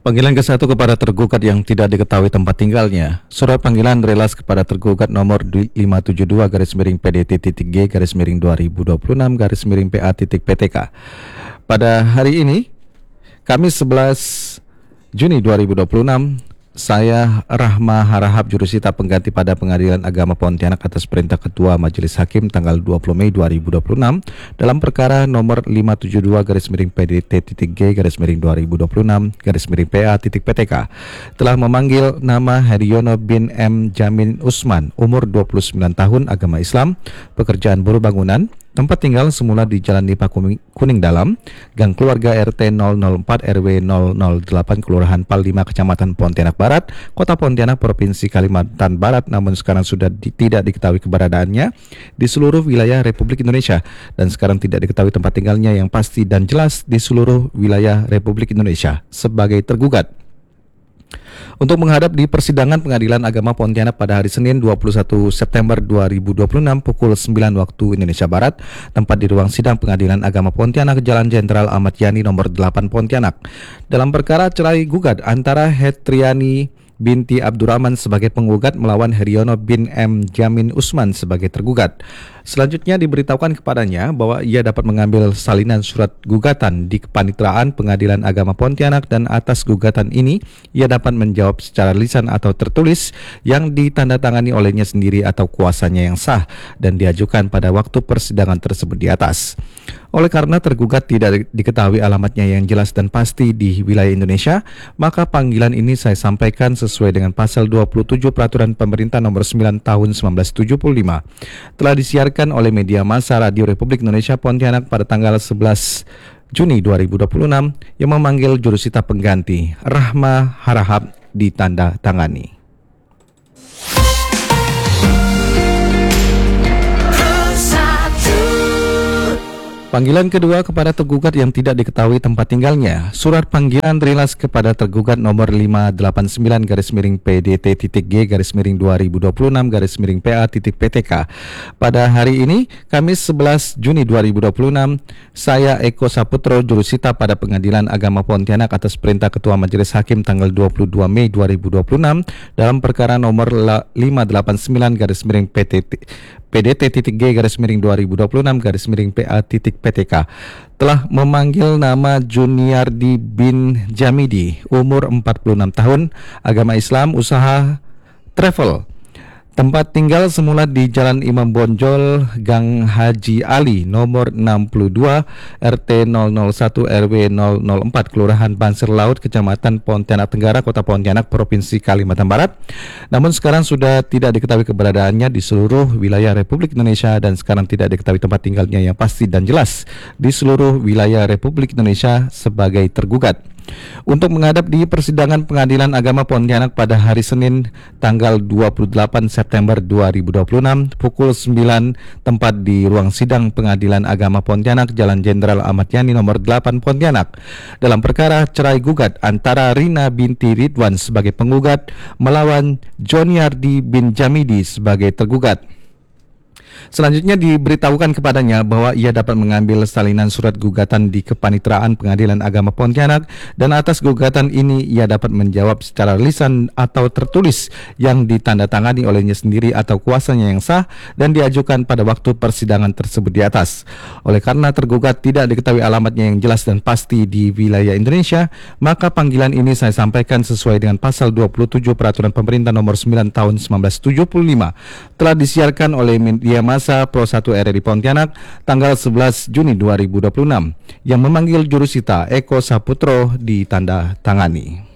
Panggilan ke-1 kepada tergugat yang tidak diketahui tempat tinggalnya. Surat panggilan relas kepada tergugat nomor 572-PDT-G-2026-PA-PTK. Pada hari ini, Kamis 11 Juni 2026, saya Rahma Harahap Jurusita pengganti pada Pengadilan Agama Pontianak atas perintah Ketua Majelis Hakim tanggal 20 Mei 2026 dalam perkara nomor 572-PDT-G-2026-PA-PTK telah memanggil nama Haryono bin M. Jamin Usman, umur 29 tahun, agama Islam, pekerjaan buruh bangunan, tempat tinggal semula di Jalan Nipah Kuning Dalam, Gang Keluarga RT 004 RW 008 Kelurahan Pal 5 Kecamatan Pontianak Barat, Kota Pontianak, Provinsi Kalimantan Barat, namun sekarang sudah tidak diketahui keberadaannya di seluruh wilayah Republik Indonesia dan sekarang tidak diketahui tempat tinggalnya yang pasti dan jelas di seluruh wilayah Republik Indonesia sebagai tergugat. Untuk menghadap di persidangan Pengadilan Agama Pontianak pada hari Senin 21 September 2026 pukul 9 waktu Indonesia Barat, tempat di ruang sidang Pengadilan Agama Pontianak, Jalan Jenderal Ahmad Yani nomor 8 Pontianak, dalam perkara cerai gugat antara Hetriani binti Abdurrahman sebagai penggugat melawan Haryono bin M. Jamin Usman sebagai tergugat. Selanjutnya diberitahukan kepadanya bahwa ia dapat mengambil salinan surat gugatan di Kepanitraan Pengadilan Agama Pontianak dan atas gugatan ini ia dapat menjawab secara lisan atau tertulis yang ditandatangani olehnya sendiri atau kuasanya yang sah dan diajukan pada waktu persidangan tersebut di atas. Oleh karena tergugat tidak diketahui alamatnya yang jelas dan pasti di wilayah Indonesia, maka panggilan ini saya sampaikan sesuai dengan pasal 27 Peraturan Pemerintah Nomor 9 Tahun 1975. Telah disiarkan oleh media massa Radio Republik Indonesia Pontianak pada tanggal 11 Juni 2026 yang memanggil jurusita pengganti Rahma Harahap ditanda tangani. Panggilan kedua kepada tergugat yang tidak diketahui tempat tinggalnya. Surat panggilan relas kepada tergugat nomor 589-PDT-G-2026-PA-PTK. Pada hari ini, Kamis 11 Juni 2026, saya Eko Saputro Jurusita pada Pengadilan Agama Pontianak atas perintah Ketua Majelis Hakim tanggal 22 Mei 2026 dalam perkara nomor 589-PDT-G-2026-PA-PTK telah memanggil nama Juniardi bin Jamidi, umur 46 tahun, agama Islam, usaha travel. Tempat tinggal semula di Jalan Imam Bonjol, Gang Haji Ali, nomor 62, RT 001 RW 004, Kelurahan Banser Laut, Kecamatan Pontianak Tenggara, Kota Pontianak, Provinsi Kalimantan Barat. Namun sekarang sudah tidak diketahui keberadaannya di seluruh wilayah Republik Indonesia dan sekarang tidak diketahui tempat tinggalnya yang pasti dan jelas di seluruh wilayah Republik Indonesia sebagai tergugat. Untuk menghadap di persidangan Pengadilan Agama Pontianak pada hari Senin tanggal 28 September 2026 pukul 9 tempat di ruang sidang Pengadilan Agama Pontianak, Jalan Jenderal Ahmad Yani nomor 8 Pontianak dalam perkara cerai gugat antara Rina binti Ridwan sebagai penggugat melawan Joniardi bin Jamidi sebagai tergugat. Selanjutnya diberitahukan kepadanya bahwa ia dapat mengambil salinan surat gugatan di Kepanitraan Pengadilan Agama Pontianak dan atas gugatan ini ia dapat menjawab secara lisan atau tertulis yang ditandatangani olehnya sendiri atau kuasanya yang sah dan diajukan pada waktu persidangan tersebut di atas. Oleh karena tergugat tidak diketahui alamatnya yang jelas dan pasti di wilayah Indonesia, maka panggilan ini saya sampaikan sesuai dengan pasal 27 Peraturan Pemerintah Nomor 9 Tahun 1975 telah disiarkan oleh media massa Pro 1 RRI Pontianak tanggal 11 Juni 2026 yang memanggil jurusita Eko Saputro ditanda tangani.